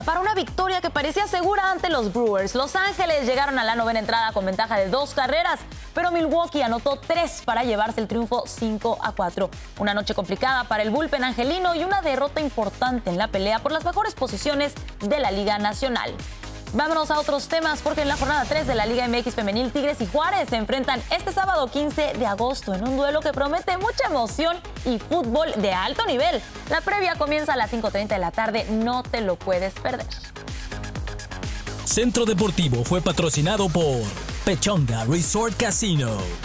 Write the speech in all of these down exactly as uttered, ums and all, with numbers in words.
Para una victoria que parecía segura ante los Brewers, Los Ángeles llegaron a la novena entrada con ventaja de dos carreras, pero Milwaukee anotó tres para llevarse el triunfo cinco a cuatro. Una noche complicada para el bullpen angelino y una derrota importante en la pelea por las mejores posiciones de la Liga Nacional. Vámonos a otros temas porque en la jornada tres de la Liga M X Femenil, Tigres y Juárez se enfrentan este sábado quince de agosto en un duelo que promete mucha emoción y fútbol de alto nivel. La previa comienza a las cinco treinta de la tarde, no te lo puedes perder. Centro Deportivo fue patrocinado por Pechonga Resort Casino.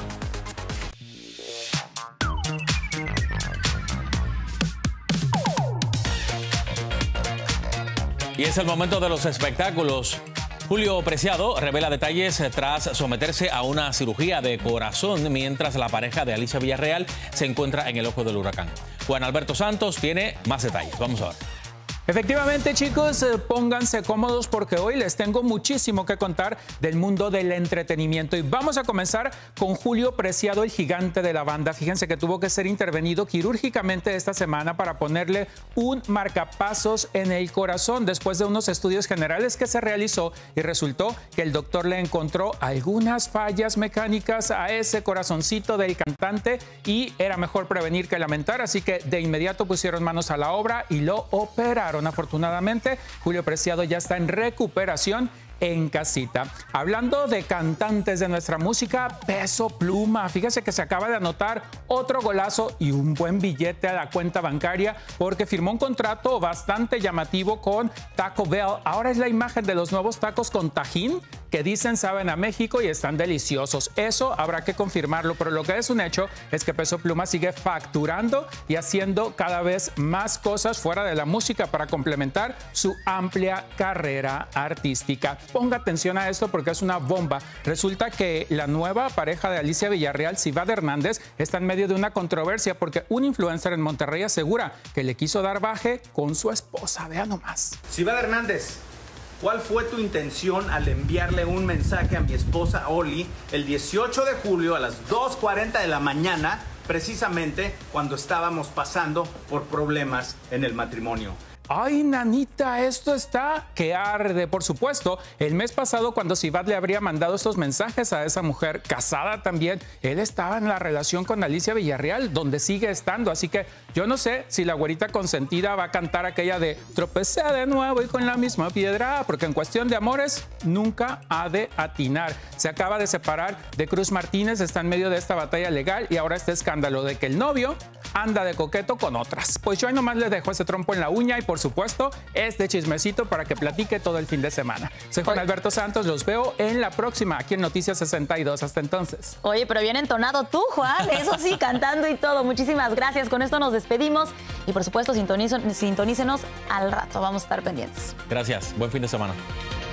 Y es el momento de los espectáculos. Julio Preciado revela detalles tras someterse a una cirugía de corazón mientras la pareja de Alicia Villarreal se encuentra en el ojo del huracán. Juan Alberto Santos tiene más detalles. Vamos a ver. Efectivamente, chicos, pónganse cómodos porque hoy les tengo muchísimo que contar del mundo del entretenimiento. Y vamos a comenzar con Julio Preciado, el gigante de la banda. Fíjense que tuvo que ser intervenido quirúrgicamente esta semana para ponerle un marcapasos en el corazón después de unos estudios generales que se realizó y resultó que el doctor le encontró algunas fallas mecánicas a ese corazoncito del cantante y era mejor prevenir que lamentar. Así que de inmediato pusieron manos a la obra y lo operaron. Afortunadamente, Julio Preciado ya está en recuperación en casita. Hablando de cantantes de nuestra música, Peso Pluma. Fíjese que se acaba de anotar otro golazo y un buen billete a la cuenta bancaria porque firmó un contrato bastante llamativo con Taco Bell. Ahora es la imagen de los nuevos tacos con tajín que dicen saben a México y están deliciosos. Eso habrá que confirmarlo, pero lo que es un hecho es que Peso Pluma sigue facturando y haciendo cada vez más cosas fuera de la música para complementar su amplia carrera artística. Ponga atención a esto porque es una bomba. Resulta que la nueva pareja de Alicia Villarreal, Civat Hernández, está en medio de una controversia porque un influencer en Monterrey asegura que le quiso dar baje con su esposa. Vean nomás. Civat Hernández, ¿cuál fue tu intención al enviarle un mensaje a mi esposa Oli el dieciocho de julio a las dos cuarenta de la mañana, precisamente cuando estábamos pasando por problemas en el matrimonio? Ay, nanita, esto está que arde. Por supuesto, el mes pasado cuando Civat le habría mandado estos mensajes a esa mujer casada también, él estaba en la relación con Alicia Villarreal, donde sigue estando. Así que yo no sé si la güerita consentida va a cantar aquella de tropecé de nuevo y con la misma piedra, porque en cuestión de amores nunca ha de atinar. Se acaba de separar de Cruz Martínez, está en medio de esta batalla legal y ahora este escándalo de que el novio anda de coqueto con otras. Pues yo ahí nomás le dejo ese trompo en la uña y por supuesto este chismecito para que platique todo el fin de semana. Soy Juan Alberto Santos, los veo en la próxima aquí en Noticias sesenta y dos. Hasta entonces. Oye, pero bien entonado tú, Juan, eso sí, cantando y todo. Muchísimas gracias, con esto nos despedimos y por supuesto sintonícenos al rato, vamos a estar pendientes. Gracias, buen fin de semana.